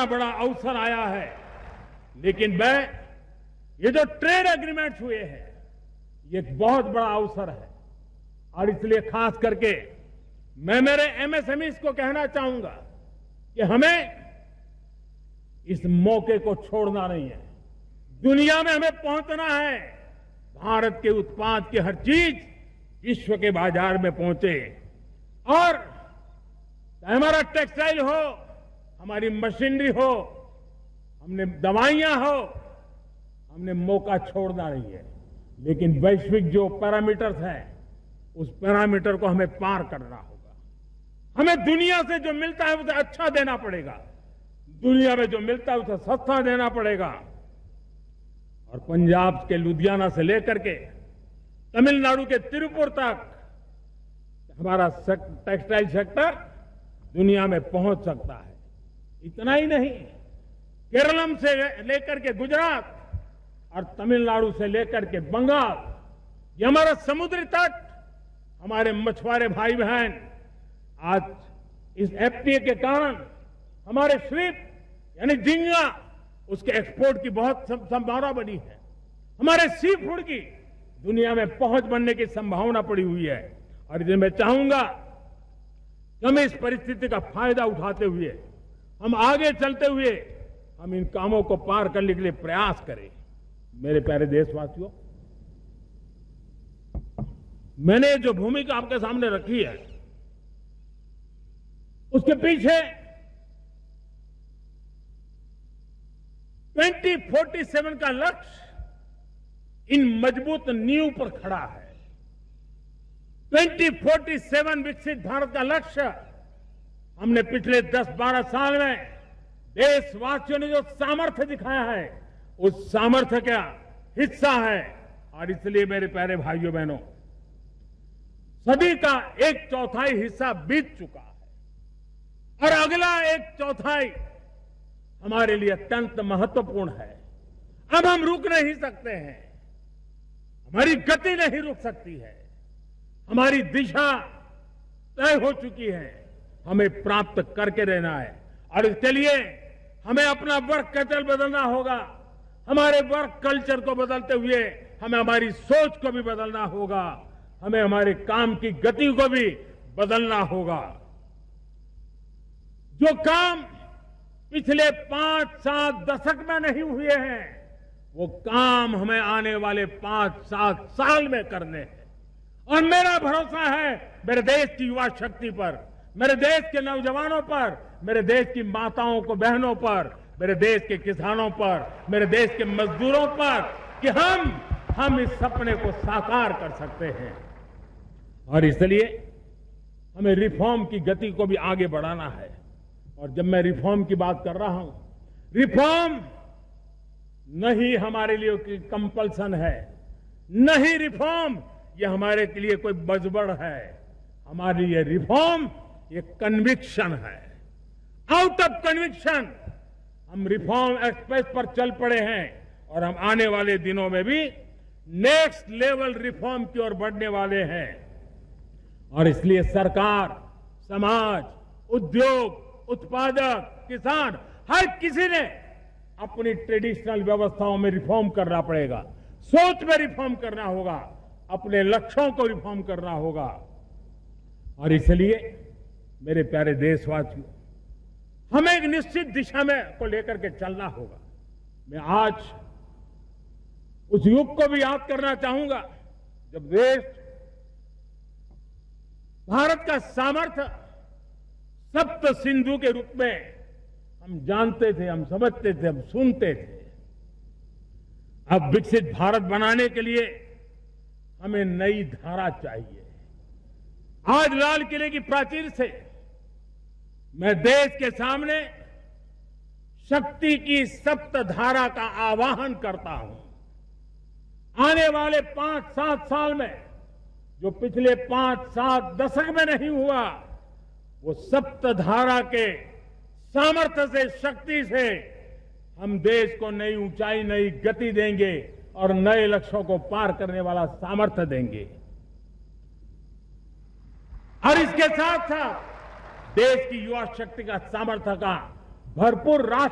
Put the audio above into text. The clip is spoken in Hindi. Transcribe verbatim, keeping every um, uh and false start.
इतना बड़ा अवसर आया है, लेकिन मैं ये जो ट्रेड एग्रीमेंट्स हुए हैं ये एक बहुत बड़ा अवसर है और इसलिए खास करके मैं मेरे एमएसएमईज को कहना चाहूंगा कि हमें इस मौके को छोड़ना नहीं है। दुनिया में हमें पहुंचना है। भारत के उत्पाद की हर चीज विश्व के बाजार में पहुंचे और हमारा टेक्सटाइल हो, हमारी मशीनरी हो, हमने दवाइयां हो, हमने मौका छोड़ना नहीं है। लेकिन वैश्विक जो पैरामीटर्स हैं उस पैरामीटर को हमें पार करना होगा। हमें दुनिया से जो मिलता है उसे अच्छा देना पड़ेगा, दुनिया में जो मिलता है उसे सस्ता देना पड़ेगा। और पंजाब के लुधियाना से लेकर के तमिलनाडु के तिरुपुर तक हमारा टेक्सटाइल सेक्टर दुनिया में पहुंच सकता है। इतना ही नहीं, केरलम से लेकर के गुजरात और तमिलनाडु से लेकर के बंगाल, ये हमारा समुद्री तट, हमारे मछुआरे भाई बहन आज इस एफटीए के कारण हमारे श्रिप यानी झींगा उसके एक्सपोर्ट की बहुत संभावना बनी है। हमारे सी फूड की दुनिया में पहुंच बनने की संभावना पड़ी हुई है। और इसलिए मैं चाहूंगा कि हम इस परिस्थिति का फायदा उठाते हुए, हम आगे चलते हुए हम इन कामों को पार करने के लिए प्रयास करें। मेरे प्यारे देशवासियों, मैंने जो भूमिका आपके सामने रखी है उसके पीछे ट्वेंटी फोर्टी सेवन का लक्ष्य इन मजबूत नींव पर खड़ा है। ट्वेंटी फोर्टी सेवन विकसित भारत का लक्ष्य हमने पिछले दस बारह साल में देशवासियों ने जो सामर्थ्य दिखाया है उस सामर्थ्य का हिस्सा है। और इसलिए मेरे प्यारे भाइयों बहनों, सदी का एक चौथाई हिस्सा बीत चुका है और अगला एक चौथाई हमारे लिए अत्यंत महत्वपूर्ण है। अब हम रुक नहीं सकते हैं, हमारी गति नहीं रुक सकती है, हमारी दिशा तय हो चुकी है, हमें प्राप्त करके रहना है। और इसके लिए हमें अपना वर्क कल्चर बदलना होगा, हमारे वर्क कल्चर को बदलते हुए हमें हमारी सोच को भी बदलना होगा, हमें हमारे काम की गति को भी बदलना होगा। जो काम पिछले पांच सात दशक में नहीं हुए हैं वो काम हमें आने वाले पांच सात साल में करने हैं। और मेरा भरोसा है मेरे देश की युवा शक्ति पर, मेरे देश के नौजवानों पर, मेरे देश की माताओं को बहनों पर, मेरे देश के किसानों पर, मेरे देश के मजदूरों पर कि हम हम इस सपने को साकार कर सकते हैं। और इसलिए हमें रिफॉर्म की गति को भी आगे बढ़ाना है। और जब मैं रिफॉर्म की बात कर रहा हूं, रिफॉर्म नहीं हमारे लिए कोई कंपल्सन है, नहीं रिफॉर्म ये हमारे के लिए कोई बजबड़ है, हमारे लिए रिफॉर्म ये कन्विक्शन है। आउट ऑफ कन्विक्शन हम रिफॉर्म एक्सप्रेस पर चल पड़े हैं और हम आने वाले दिनों में भी नेक्स्ट लेवल रिफॉर्म की ओर बढ़ने वाले हैं। और इसलिए सरकार, समाज, उद्योग, उत्पादक, किसान, हर किसी ने अपनी ट्रेडिशनल व्यवस्थाओं में रिफॉर्म करना पड़ेगा, सोच में रिफॉर्म करना होगा, अपने लक्ष्यों को रिफॉर्म करना होगा। और इसलिए मेरे प्यारे देशवासियों, हमें एक निश्चित दिशा में को लेकर के चलना होगा। मैं आज उस युग को भी याद करना चाहूंगा जब देश भारत का सामर्थ्य सप्त सिंधु के रूप में हम जानते थे, हम समझते थे, हम सुनते थे। अब विकसित भारत बनाने के लिए हमें नई धारा चाहिए। आज लाल किले की प्राचीर से मैं देश के सामने शक्ति की सप्त धारा का आवाहन करता हूं। आने वाले पांच सात साल में जो पिछले पांच सात दशक में नहीं हुआ, वो सप्त धारा के सामर्थ्य से, शक्ति से हम देश को नई ऊंचाई, नई गति देंगे और नए लक्ष्यों को पार करने वाला सामर्थ्य देंगे। और इसके साथ साथ देश की युवा शक्ति का सामर्थ्य का भरपूर